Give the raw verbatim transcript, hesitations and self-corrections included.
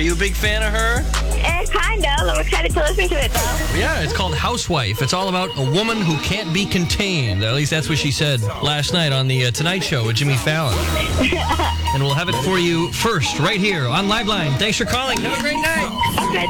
Are you a big fan of her? Eh, kind of. I'm excited to listen to it, though. Yeah, it's called Housewife. It's all about a woman who can't be contained. At least that's what she said last night on the uh, Tonight Show with Jimmy Fallon. And we'll have it for you first, right here on Liveline. Thanks for calling. Have a great night.